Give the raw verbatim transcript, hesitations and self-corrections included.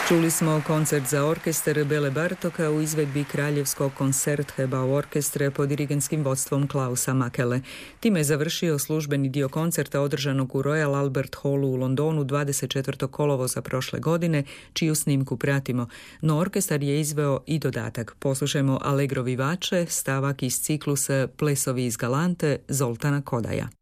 Čuli smo koncert za orkestar Bele Bartoka u izvedbi Kraljevskog koncertheba orkestre pod dirigentskim vodstvom Klausa Makele. Time je završio službeni dio koncerta održanog u Royal Albert Hallu u Londonu dvadeset četvrtog kolovoza prošle godine, čiju snimku pratimo. No orkestar je izveo i dodatak. Poslušajmo Allegro vivace, stavak iz ciklusa Plesovi iz Galante Zoltana Kodaja.